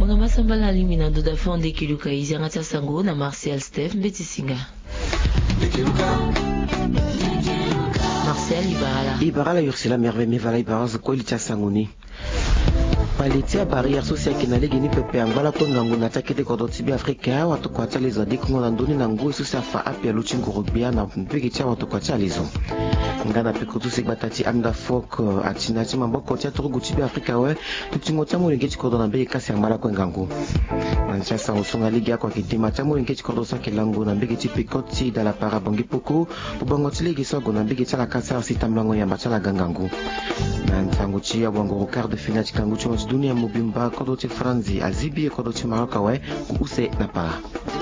Manga masambala limina do da fonde kiluka izanga tsasango na Marcel Steph Mbetisinga. Marcel Ibarala Ursula Merveille Mevala Ibaraz Kweli Tsasangoni. Palitia barrière sociale qui n'a les pepe angala ko ngangu na takete ko dotibi Afrika watu kwa talizo dikungo na ndoni na ngui susa fa api ya luchingo rubia na mpeke cha watu kwa talizo ngana pekutu sekbatati amda fok atina chima mboko cha turugu tibi Afrika we tutingo cha mulinge chikodo na mbeke kasi angala ko ngangu nanchasa usonga ligi kwa kitima cha mulinge chikodo sa kilangu na mbeke tipikoti da la parabongi poko ubongo tiligi sogo na mbeke cha la kasa sitamlango ya machala gangangu na ntango chia wango quart de finale chikangu chimo dunia mubimba kodoti franzi azibi kodoti maroka we kuuse na para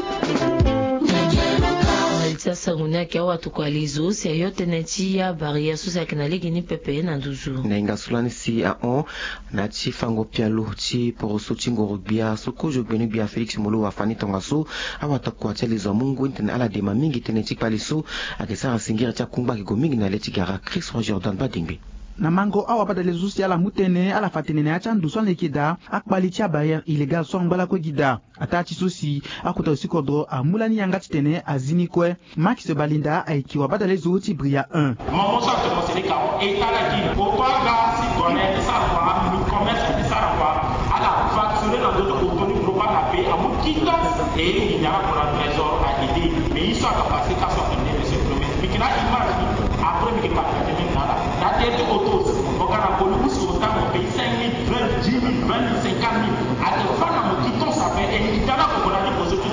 sasa ngunyake watu kwa lizo si yote netia barrière susa kana ligi ni pepe na nduzu na ingasulani si a on na chi fango pialo chi poroso chingo rubia soko jo benu bia Felix Molo wa fani tongaso awata kwa chalizo mungu intene ala de mamingi tene chi paliso akesara singira cha kumba kigo mingi na leti gara Chris Jordan Badingbi na mango awa badale zusi ala mutene ala fatene na acha nduso lekida akpali cha barrière illégal so ngala ko gida atachi susi akuta usikodro amulani yanga tene azini kwe Max Balinda aikiwa badale zuti bria 1 maman ça te montrer quand état qui au pas là si connaît ça va nous commerce ça va ala facturer dans d'autres autonomie globale la paix à mon quitte et il y a pour un trésor à aider mais ils sont capables qu'à soit donné le supplément mais qu'il a image après mais qu'il pas terminer dans la tête auto au Ghana pour nous sur le temps on paye 5 000 20 10 000 20 000 50 000 à des femmes à mon quitte ça fait et il y a là pour la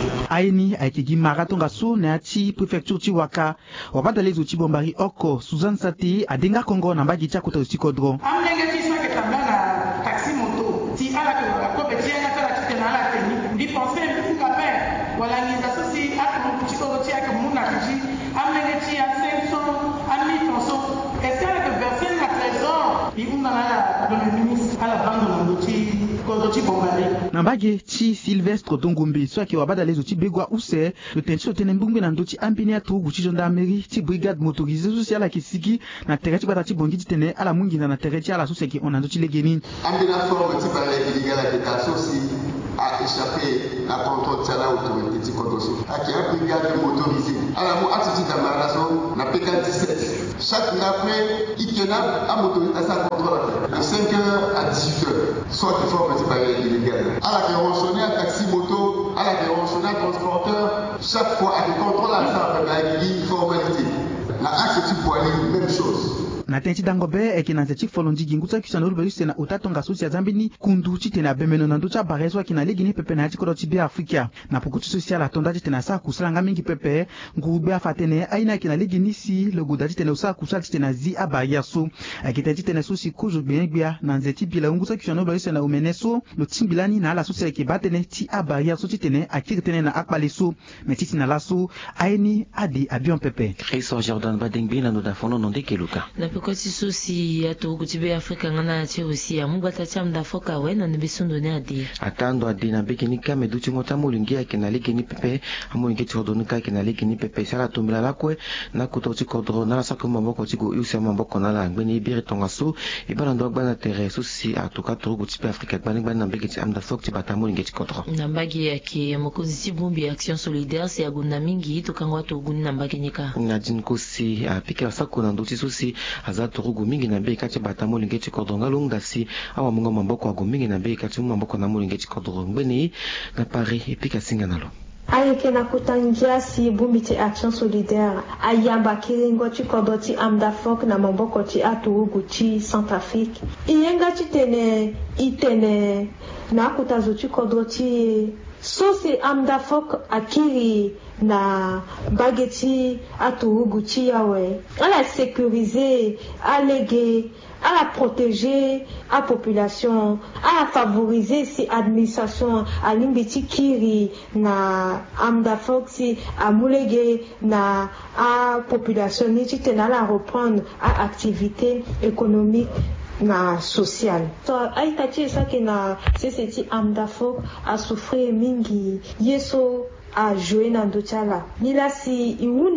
aini aikigi maratonga so na ti prefecture ti waka wabadale zo ti bombari oko Suzanne Sati adenga Kongo na mbagi cha kuta usikodro amnenge ti sa ke tambana taxi moto ti ala ko ko beti anga tala ti na ala teni ndi penser ku ka pe wala ni za sosi akko ti ko ti ak muna ti amnenge ti a 500 a 1100 et ça que verser la trésor bi una la dans le ministre ala bande na ti ko ti bombari na mbagi ti Sylvestre Dongombe so ke wabadale zo ti begwa use le tension tenembungbe na ndoti ambini atu guchi gendarmerie ti brigade motorisée sociale kisiki na tereti batati bongi ti tene ala munginda na tereti ala suseki on ndoti legeni ambina forme ti bale illegal habitation aussi a échappé à contrôle de la autorité ti kodoso a qui a brigade motorisée ala mo attitude d'amarazo na PK17 chaque après ikena a motorisé sa contrôle de 5h à 18h soit qui forme ti bale illegal ala qui ronchonné à taxi moto ala qui ronchonné à transporteur chaque fois à des contrôles à ça avec une formalité la acte type poids même chose na tenti dangobe ekina tenti folondi ginguta kisana ulbelu sena utatonga susi ya zambini kundu chitena bemeno na nducha barezo kina legini pepe na chikodo tibe Afrika na pukutu social atonda chitena sa kusalanga mingi pepe ngube afatene aina kina legini si logoda chitena usa kusal chitena zi abayaso akitenti tena susi kujo bengbia na nzeti bila unguta kisana ulbelu sena umeneso lo timbilani na ala susi ke batene ti abayaso chitene akirtene na akpaleso metiti na laso aini adi abion pepe Chris Jordan Badingbi na ndoda fono nonde keluka Pekoti sosi ato kutibe Afrika ngana ti aussi amubata cha mdafoka we na nbisondo ne adi atando adi na bekini kame duti ngota mulingi akina lekini pepe amulingi ti odonika akina lekini pepe sala tombela lakwe na kutoti kodro na sako mamboko ti go usa mamboko na la ngeni biri tonga so ibana ndo gbana tere sosi atoka toro kutibe Afrika gbana na bekiti amdafok ti bata mulingi ti kodro na mbagi yake mokozi ti bumbi action solidaire si agunda mingi to kangwa to guni na mbagi nika na jinko si apika sako na nduti sosi azato rugu mingi na bei kati bata mulingi ti kodro ngalunga si awa mungo mamboko ago mingi na bei kati mamboko na mulingi ti kodro ngeni na Paris epika singa nalo ayeke na kutangia si bumbi ti action solidaire ayamba kiringo ti kodro ti amdafok na mamboko ti aturugu ti Centrafrique iyenga ti tene itene na kutazo ti kodro ti sosi amdafok akiri na bageti aturugu ti yawe ala sécuriser alléguer à la protéger à population à favoriser si administration à limbiti kiri na amdafok si amulege na a population ni ti tena la reprendre à activité économique na social. So aitati saki na seseti amdafok a souffrir mingi yeso a jouer na ndochala nila si iwunda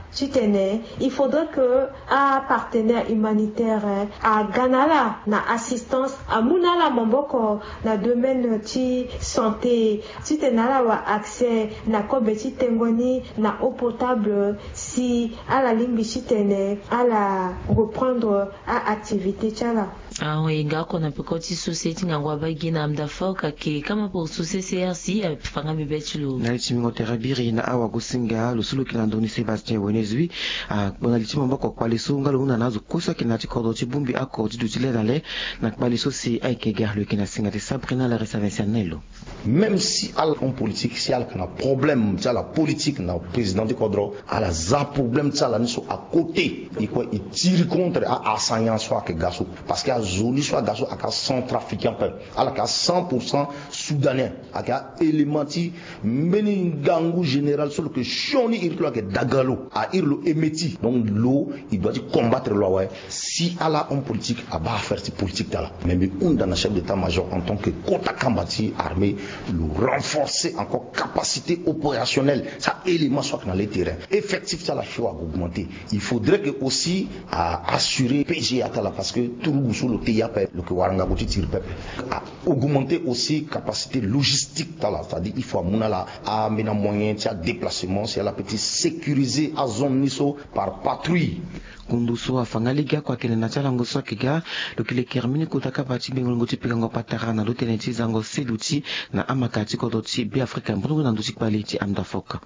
chitene il faudrait que a partenaire humanitaire a ganala na assistance a munala mamboko na domaine ti santé chitenala wa accès na kobe chitengoni na eau potable si à la limbi chitene à la reprendre à activité chala. Inga kona pekoti society ngangwa bagina amdafoka ke kama po society RC fanga bibetulu na litimingo terabiri na awa kusinga lusulu kilandoni Sebastien Wenezui bona litimo mboko kwa lisunga luna nazo kusa kinati kodo chibumbi ako tidutile dale na baliso si aike garlo kina singa de Sabrina la resavensianello. Même si al on politique si al kana problème ça la politique na président du Kodro ala za problème ça la niso à côté il quoi il tire contre à assignan soit que gaso parce que zoli soit gaso à centrafricain ala ka 100% soudanais aka élémenti meni gangu général sur que choni irlo que dagalo à irlo emeti donc l'eau il doit combattre l'eau ouais si ala on politique à ba faire politique là même on dans la chef d'état-major en tant que kota kambati armée le renforcer encore capacité opérationnelle ça élément soit dans les terrains effectif ça la choix augmenter il faudrait que aussi à assurer PGA là parce que tout le sous le TIAP le que waranga boti tire peuple à augmenter aussi capacité logistique là c'est-à-dire il faut amuna là à mener moyen de déplacement c'est la petite sécuriser à zone niso par patrouille kunduso afangaliga kwa kile nachala ngoso kiga lokile kermini kutaka pati bengolongo tipinga patara na loteneti zango seduti na amakati kodoti bi Afrika mbungu na nduti kwaliti amdafoka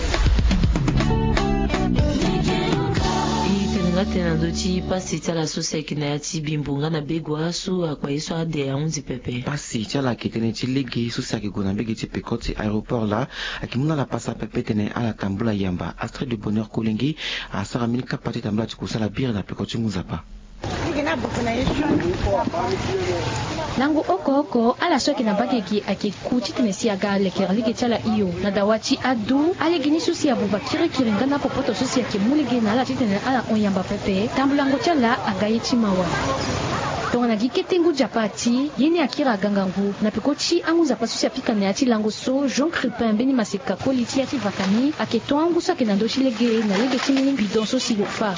tena ndoti pasi tala sosa kina ya tibimbunga na begwa su akwa iso ade ya unzi pepe pasi tala kitene tilegi sosa kigona begi tipekoti aéroport la akimuna la pasa pepe tene ala tambula yamba Astrid de Bonheur Kolengi asara minika pati tambula tikusala bire na pekoti nguzapa nangu oko ala soki na bakeki akikuti tenesi aga lekeralike tala iyo na dawati adu alegini susi ya bubakiri kiringa na popoto susi ya kimulege na ala titene ala onyamba pepe tambulango tala agayiti mawa tongana giketengu japati yeni akira gangangu na pekoti angu zapasusi apika ne ati lango so Jean Cripin beni maseka koliti ati vakani aketongu sa kenando chilege na lege timini bidon so silofa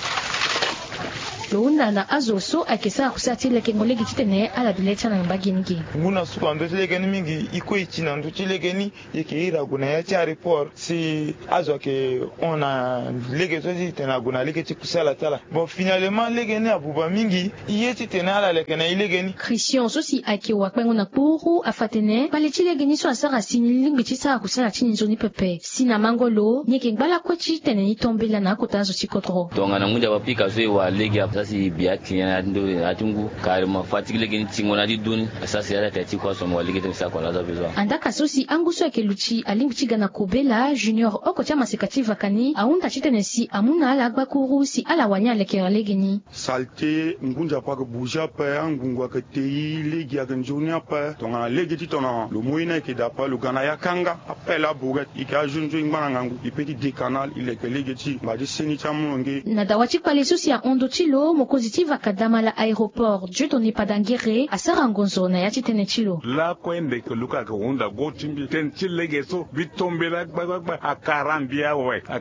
Luna na azoso akesa kusati leke ngolegi titene ala bileta na mbagingi nguna suka ndo tilegeni mingi iko ichina ndo tilegeni yeke ira guna ya cha report si azo ke ona lege so titena guna lege tikusala tala bon finalement legeni abuba mingi yeti tena ala leke na ilegeni Christian so si ake wakwengo na puru afatene pale tilegeni so asara sinili ngitisa kusala chini zoni pepe sina mangolo nyeke ngbala kwa titene ni tombela na kotazo chikotro donga na munja wapika zo wa lege sasi biya kinyana ndo atungu karima fatigile geni tingona di duni sasi ala tati kwa somo waligete sa kwa laza besoin andaka sosi anguso yake luchi alimbichiga na kobela junior oko chama sekativa kani aunda chitenesi amuna ala bakuru si ala wanya lekera legeni salte ngunja pa ko buja pa ngungwa ke tei legi ya njonia pa tonga legi ti tona lo moina ke da pa lo gana ya kanga apela bugat ika junjo ngana ngangu ipeti de canal ile ke legi ti ba di seni chamunge na dawachi pale sosi ya ondo chilo mokozitiva kadama la aéroport Dieudonné Padangere asara ngonzo na yati tene chilo la kwende ke luka ka hunda gotimbi ten chilege so bitombela ba akarambia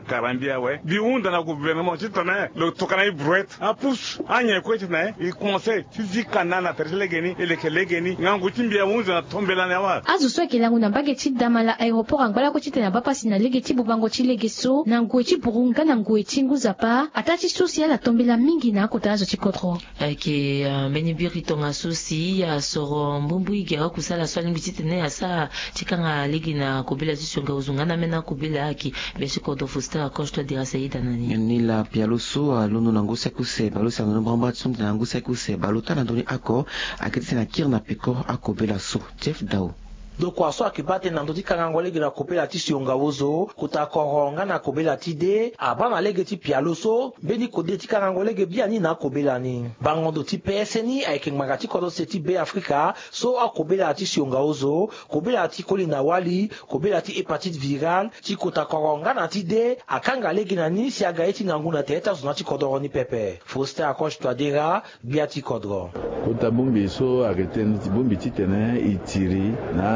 we bi hunda na gouvernement titana lo tokana ibret apus anya kweti na il conseil fizika nana terlegeni elekelegeni ngangu timbia hunda na tombela na wa azu so kelangu na bageti dama la aéroport angala ko titana bapasi na legeti bubango chilege so na ngwechi burunga na ngwechi nguzapa atati social la tombela mingi na kotazo chikotro ake beni biritonga sosi ya soro mbumbu igera kusala swali ngititene asa chikanga ligi na kobela tisonga uzungana mena kobela aki beshikodo fusta kosto dira saida nani nila pialoso alunu nangusa kuse balosa no bramba tsundi nangusa kuse balota na doni ako akitina kirna peko akobela so Jeff Dao doko aso akipate na ndoti kanga lege na kopela ti sionga wozo kuta koronga na kobela ti de abana lege ti pialoso beni kode ti kanga lege biani na kobela ni bangondo ti PSNI aikengmaka ti kodo se ti be Afrika so akobela ti sionga wozo kobela ti kolina wali kobela ti hépatite virale ti kuta koronga na ti de akanga lege na ni si agaye ti ngangu na teta zona ti kodoro ni pepe Foster akosh toadera bia ti kodro kuta bumbi so arrêté ti bumbi ti tene itiri na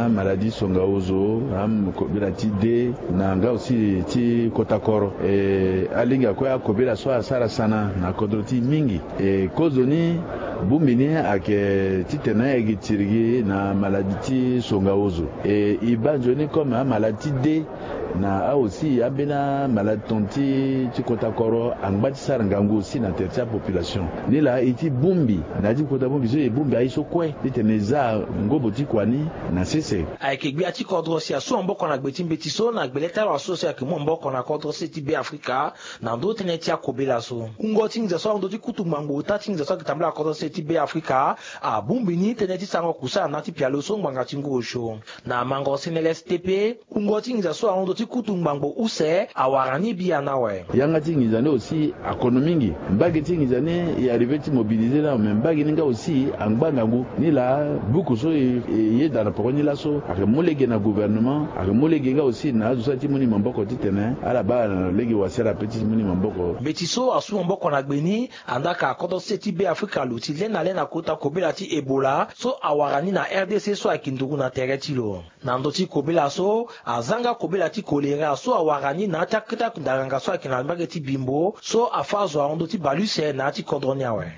na maladie songaozo am kobela ti D na nga aussi ti kotakoro alinga ko akobela so asara sana na kodroti mingi kozoni bumbini ake titena egitirigi na maladie ti songaozo ibanjoni comme maladie D na aussi abena malade tonti ti kotakoro angbati sara ngangu aussi na tertia population nila iti bumbi na di kota bumbi so bumbi aiso kwe titeneza ngobo ti kwani na sese aikegbi ati kodro si aso mboko na gbeti mbetiso na gbeleta wa so se akimo mboko na kodro se ti be Afrika na ndo teneti akobela so ngo tinza so ndo ti kutumbango ta tinza so kitambla kodro se ti be Afrika a bumbi ni teneti sango kusa na ti pialo so nganga tingo sho na mango sinele STP ngo tinza so ndo ti kutumbango use awarani bia nawe yanga tingizane aussi économique mbagi tingizane ya riveti mobiliser na mbagi ninga aussi angbangangu ni la beaucoup so ye dans la pokoni la so akemolege na gouvernement akemolege nga aussi na azusati muni mamboko titene ala ba legi wasera petit muni mamboko betiso asu mamboko na gbeni andaka kodo seti be Afrika luti lena kota kobela ti Ebola so awarani na RDC so akindugu na teretilo na ndoti kobela so azanga kobela ti kolera so awarani na takita kundanga so akina mbageti bimbo so afazo ando ti baluse na ti kodronia we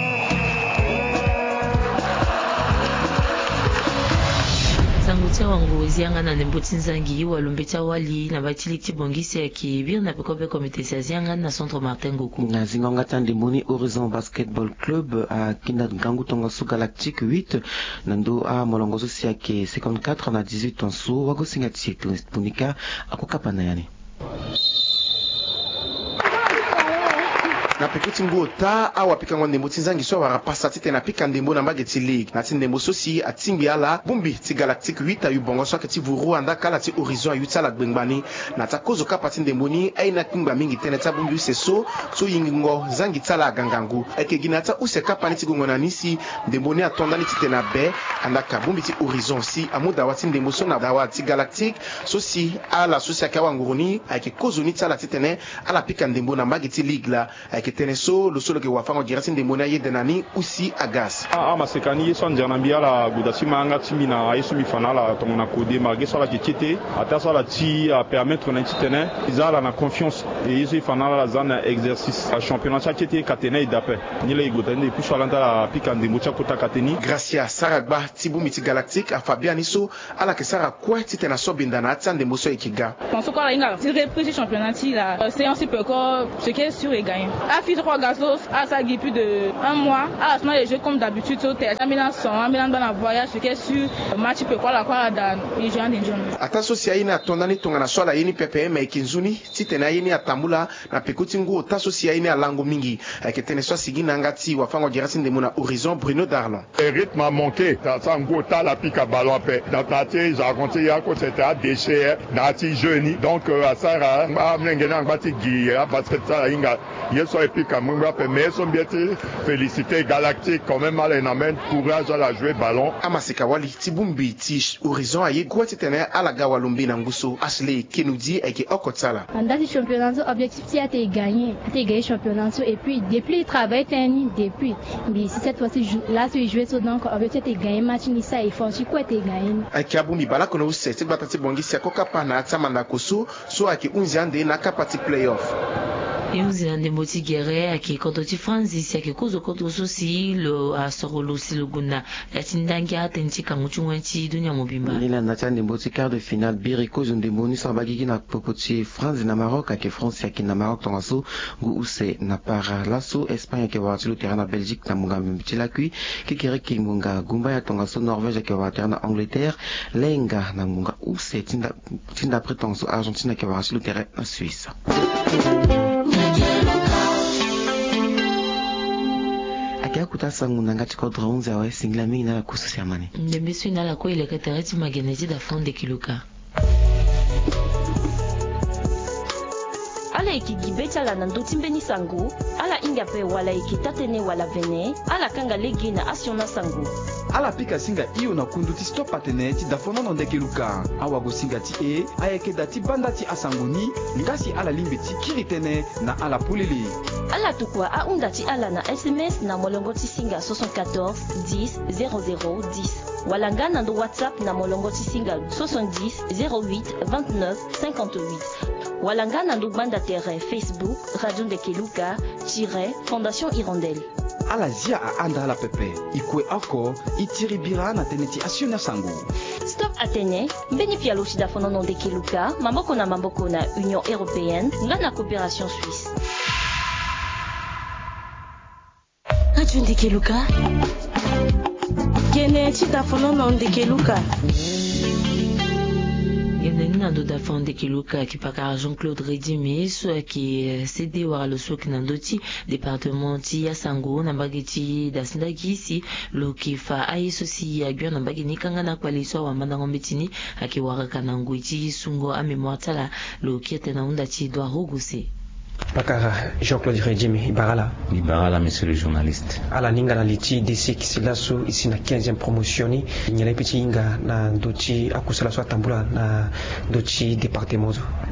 sangutia wangu zianga na nembuti nzangi walumbecha wali na batili ti bongisi ya kibir na pekope komite sia zianga na centre Martin Ngoku na zingonga tande moni Horizon Basketball Club a kinda gangu tonga su Galactique 8 nando a molongozo sia ke 54 na 18 onso wago singa ti punika akokapa na yani na pekiti ngota awa pika ngondembo tinzangi so wara pasa tite na pika ndembo na mageti league na tindembo sosi atimbi ala bumbi ti Galactique 8 ayu bongo so ti vuru anda kala ti Horizon ayu tsala gbengbani na ta kozo kapa tindembo ni aina kingba mingi tene ta bumbi seso so yingo zangi tsala gangangu eke ginata use kapa ni ti gongona nisi ndembo ni atonda ni tite na be anda ka bumbi ti Horizon si amuda wati ndembo so na dawa ti Galactique sosi ala sosi akawa nguruni eke kozo ni tsala titene ala pika ndembo na mageti league la keteneso lo solo ke wafango girasi ndembo na ye denani usi agas masekani yeso njanambia la gudasi manga timi na yeso mi fanala tongona kode marge so la kitete ata so la ti a permettre na titene izala na confiance et yeso fanala la zana exercice a championnat cha kitete katene idape ni le igotende puis so lanta la pika ndembo cha kota kateni gracia saragba tibu miti Galactique a Fabian iso ala ke sara kwa titena so bindana ata ndembo so ikiga pense quoi inga si reprise championnat la séance peut quoi ce qui est sûr et gagné Fils Roi Gassos a ça plus de un mois. À la les jeux comme d'habitude au terre. Amina son, Amina dans la voyage, ce qui est sûr. Match peut quoi la quoi dans les gens des jeunes. Attention si aina tondani tongana swala yini PPM ikinzuni titena yini atambula na pekutingo taso si aina lango mingi aketene so sigina ngati wafango girasi ndemo na Horizon Bruno Darlon. Le rythme a manqué. Ça ngo ta la pique à ballon pe. Dans taté j'ai raconté ya ko c'était à déchet nati jeuni. Donc à ça amengena ngati gi parce que ça inga yeso et puis quand même mais son bien féliciter Galactique quand même mal en amène courage à la jouer ballon amasika wali tibumbi ti Horizon ayi kwa titene ala gawalumbi na nguso Ashley Kenudi eke okotsala andati championnat objectif ti a gagné championnat et puis depuis il travaille teni depuis mais si cette fois-ci là tu jouer so donc objectif te gagner match ni ça il faut tu quoi te gagner ake abumbi bala kono use ti batati bongisi akoka pa na atsamanda koso so ake unziande na kapati playoff Yuzi na ndemoti gere ake kodoti Francis ake kozo kodo sosi lo asoro si luguna yatindangi atenti kanguchungwanchi dunya mobimba nila nacha ndemoti quart de finale biriko ndemoni sabagiki na popoti France na Maroc ake France ake na Maroc tongaso ngu use na para laso Espagne ake wati le terrain na Belgique na mungambi mtila kui kikere kimunga gumba ya tongaso Norvège ake wati na Angleterre lenga na munga use tinda pretonso Argentine ake wati le terrain na Suisse akuta sangu ngati ko drones awe singla mingi na kusa siamani ndembesu ina la ko ile katarati magenezi da fond de kiluka ala ikigibecha la nandoti mbeni sangu ala inga pe wala ikitatene wala vene ala kanga legi na asiona sangu ala pika singa iyo na kunduti stop patene ti dafono no ndekeluka awa go singa ti ayeke dati banda ti asanguni ngasi ala limbe ti kiritene na ala pulele ala tukua aunda ti ala na SMS na molongo ti singa 74 10 00 10 wala nga na ndo WhatsApp na molongo tisinga 70 08 29 58 wala nga na ndo banda terrain Facebook Radio Ndekeluka Fondation Hirondelle. Ala zia a anda la pepe ikwe ako itiribira na teneti asiona sangu. Stop Atene mbeni pia loshida fonono Ndekeluka mamboko na Union Européenne nga na coopération suisse. Radio Ndekeluka kene chida fonono Ndekeluka. Nando da fonde Keluka qui pakara Jean-Claude Redimis qui cédé wara lo soki nandoti département ti ya Sango na mbageti da sindagisi lo ki fa aiso si ya gyo na mbageni kanga na kwaliso wa mandango mbetini aki wara kanangu ti sungo a mémoire tala lo ki etena unda ti doit regose. Pakara Jean-Claude Redjimi Ibarala, monsieur le journaliste. Ala ninga na liti desi kisilaso ici na 15e promotioni nyala piti inga na doti akusala so tambula na doti département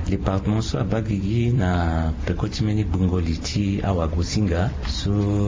so abagigi na pekoti meni bungoli ti awa gosinga so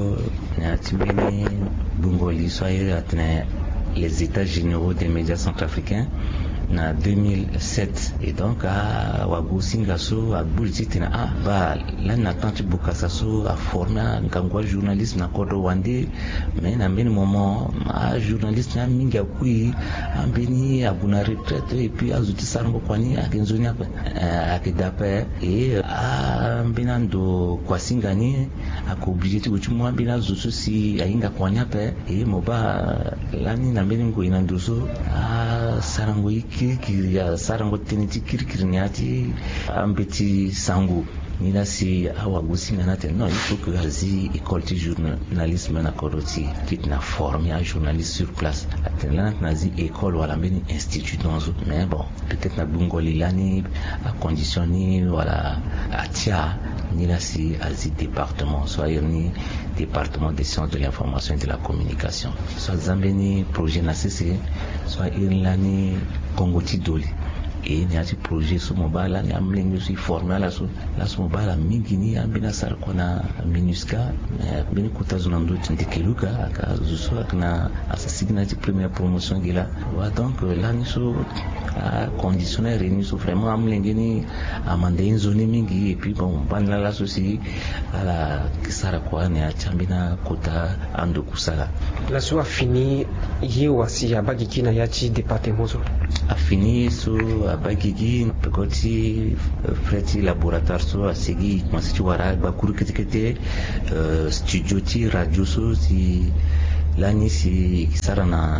na timbeni bungoli so aye atene les états généraux des médias centrafricains na 2007 et donc a wago singaso a buliti na ba la na tanti bukasa so a formé ngangwa journaliste na kodo wande mais na mbeni moment a journaliste na mingi akui ambeni abuna retraite et puis azuti sango kwani akenzoni akidape et a mbinando kwa singani akobligé ti kuchumwa mbina zusu si ainga kwani ape et moba lani na mbeni ngo inandoso a sarango kirikiri ya sarango teniti kirikiri nyati ambeti sangu nina si awa gusinga nate non il faut que azi école de journalisme na koroti qui na formé un journaliste sur place atena nazi école wala mbeni institut donzo mais bon peut-être na bungoli lani a conditionni wala atia nina si azi département soit ni département des sciences de l'information et de la communication soit zambeni projet na cc soit irlani Congo Tidoli et ni ati projet so mobala ni amlengi so formé la so mobala mingi ni ambina sar kona minuska bini kutazuna ndo Ndekeluka aka zuso akna asasigna ti première promotion gila wa donc là ni so a conditionnaire ni so vraiment amlengi ni amande inzoni mingi et puis bon banla la so si ala kisara kwa ni achambina kota ando kusala la so a fini yewa si abagi kina yachi département so a fini so abagigi pekoti freti laboratoire so asigi masiti wara bakuru ketekete studio ti radio so si lani si kisara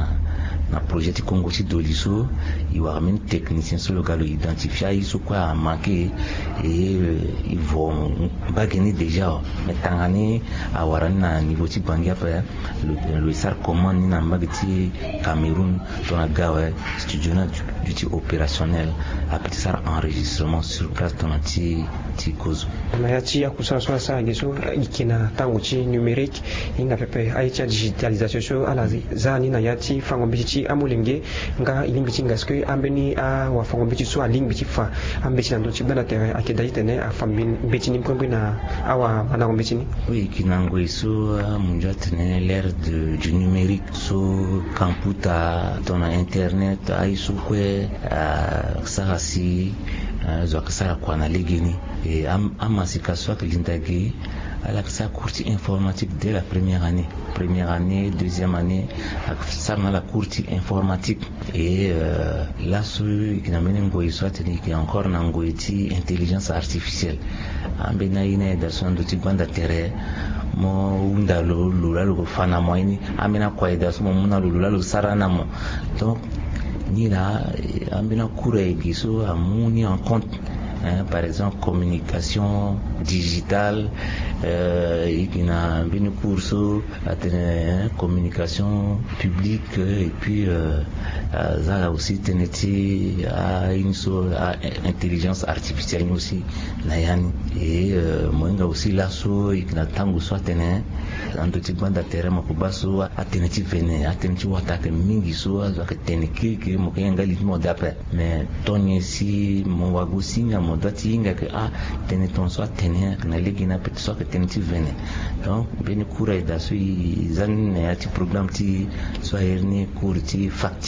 na projet Congo Tidoli so iwa men technicien so logalo identifier iso kwa manqué et ils vont bageni déjà metangani awarani na niveau ti bangia pa le sar comment ni na magati Cameroun dans gawe studio na du opérationnel après ça enregistrement sur place dans ti cause mayati ya kusala sa geso ikina tango ti numérique inga pepe aitia digitalisation so ala zani na yati fango bichi amulenge nga ilimbiti ngaske ambeni a wa fango bichi so alimbiti fa ambeti na ndoti bana terrain akedai tene a fambin beti ni mkombe na awa bana ngombeti ni oui kinango iso munja tene l'ère du numérique so kamputa tona internet aiso kwe sarasi zokasara kwa na ligini et amasika so akilindagi à la courte informatique dès la première année, deuxième année, ça dans la courte informatique et là il a mené qui est encore n'angoiti intelligence artificielle. Ambena ine da son de tibanda terre mo unda lula lo fana mo ini amena kwa da so mo na lula lo sarana mo donc ni là ambena kure giso amuni en compte. Par exemple communication digitale ikina bini kurso atene communication publique et puis ça aussi teneti a intelligence artificielle aussi nayani et mwenga aussi laso ikina tangu so atene ando tibanda terre makubaso ateneti vene ateneti watake mingi so akatene kiki mokenga litmo d'après mais toni si mo wagusinga mo modati inga que tene ton so tene na ligi na petit so que tene ti vene donc beni kura da so izan ne ati program ti so herni kurti fact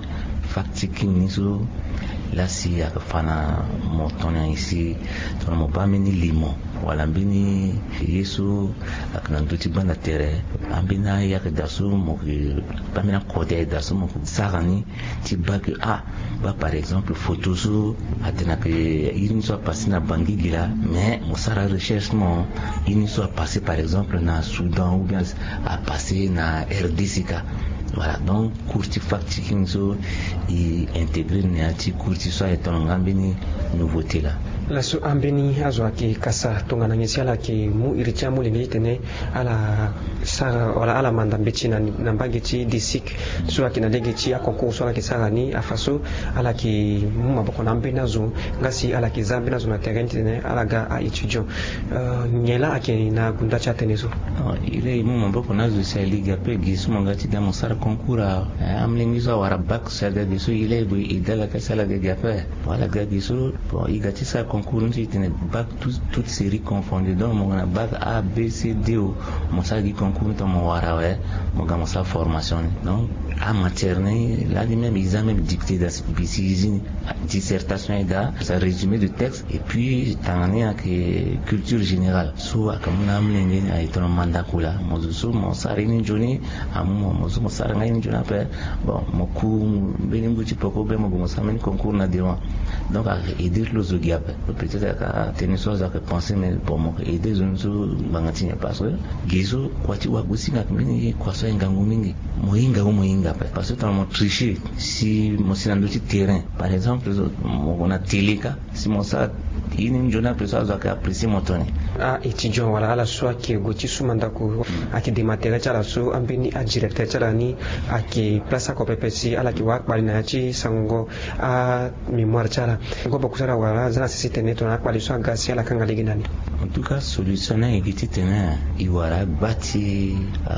checking ni so la si akafana motonya ici to mo ba meni limo wala mbini yesu akana nduti banda tere ambina ya dasu mo ba mena kode dasu mo sarani ti bag ba par exemple photo so atena que il soit passé na Bangui-Gila mais mo sara recherche mo il soit passé par exemple na Soudan ou bien a passé na RDC. Voilà, donc courti fact-checking so et intégrer néati courti so et ton ngambini nouveauté là. La so ambeni azwa ki kasa tongana ngesiala ki mu iricha mu lingi tene ala sara wala ala manda mbechina na mbageti disik so akina legechi akonko so ala ki sara ni afaso ala ki mu maboko na ambeni azo ngasi ala ki zambi nazo na terrain tene ala ga a étudiant nyela akini na gunda cha tene so ile mu maboko nazo sa liga pe gisu mangati da mosara konkura amlingi so wara bac sa ga gisu ile bu idala ka sala ga gafa wala ga gisu bon igati sa concours nous était bac toute série confondue donc mon bac A B C D ou mon ça qui concours dans mon wara ouais mon gars ça formation donc en matière là même examen dicté dans dissertation et ça résumé de texte et puis tangani que culture générale soit comme on a amené à être un mandat kula mon ça réuni journée à mon ça réuni journée après bon mon coup benimbuti poko be mon ça men concours na devant donc à aider les autres peut-être à tenir chose à penser mais pour moi aider les autres bangati parce que gizo kwati wagusi ngakmini kwa so ngangu mingi moinga parce que dans mon tricher si mon sinanduti terrain par exemple on a teleka si mon ça ini njona pesa za ka apprécier mon toni étudiant wala ala so ki goti sumanda ko aki de matériel chala so ambeni a directeur chala ni aki place ko pepesi ala ki wa bali na chi sango a mémoire chala ngoba kusara wala zana sisi teneto na bali so gasi ala kanga liginani en tout cas solution na igiti tena iwara bati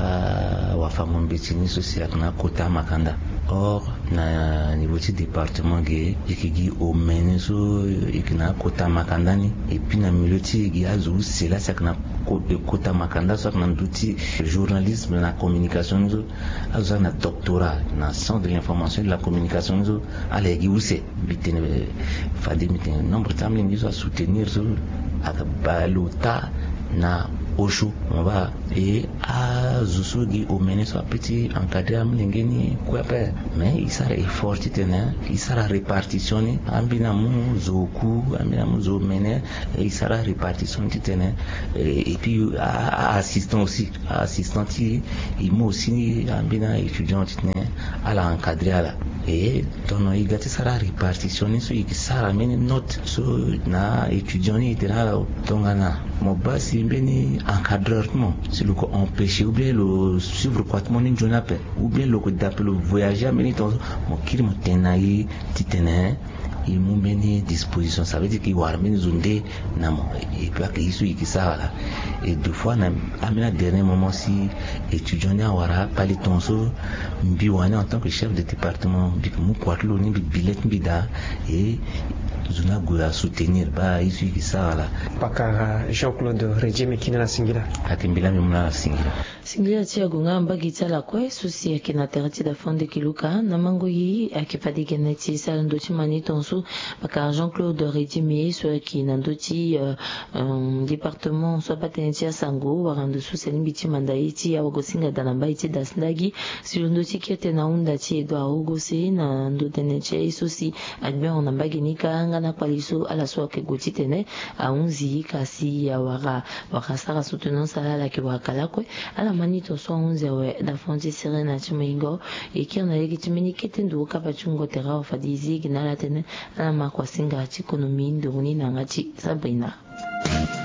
wafamu mbetini social na kota makanda or na niveau du département ge ikigi au meneso ikina kota makandani et puis na miloti gi azu c'est là ça na kota makanda ça na duti journalisme na communication zo azu na doctorat na centre de l'information et de la communication zo ale gi use bitene fadi mitene nombre tamli ngi zo soutenir zo akabaluta na Osho on va et à Zusugi au mené soit petit encadré am lingeni quoi faire mais il sera effort tena il sera répartitionné ambina mu zoku ambina mu zo mené et il sera répartition tena et puis assistant il m'a aussi ambina étudiant tena à l'encadrer à la et donc il gâte sera répartitionné so il sera mené note so na étudiant tena tongana mo basi mbeni encadreur c'est le ko empêcher ou bien le suivre quoi mon injonape ou bien le ko d'appeler voyager mais ton mon kiri mo tenayi titene il m'ont mené disposition ça veut dire qu'il va ramener zondé namo et puis que isu ikisa là et deux fois na amena dernier moment si étudiant na wara pali tonso mbiwana en tant que chef de département bi mu kwatlo ni bi billet bida et zuna goya soutenir ba isu ikisa là pakara Jean-Claude Régime kina na singila akimbila mimuna singila tia gunga mbagi tsala kwe susi akina terati da fonde kiluka na mango yi akipadi geneti sala ndoti mani tonso pakara Jean-Claude Régime so akina ndoti département so pateneti ya sango warando so selimbiti mandaiti ya wagosinga danambaiti dasndagi silondoti kete na unda ti edwa ogosi na ndoteneti isosi admen on mbagi nika na kwaliso ala so ke goti tene a unzi kasi ya waka sara soutenance ala la ke wakala kwe ala manito so unzi we da fonti serena chimingo e ki na legi chimini ketendu kapachungo tera ofadizi ginala tene ala makwasinga chi ekonomi nduni na ngati Sabrina